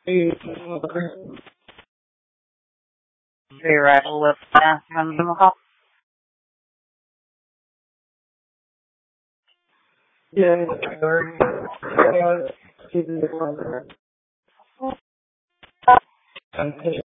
Rattle with that and the hop. Yeah, or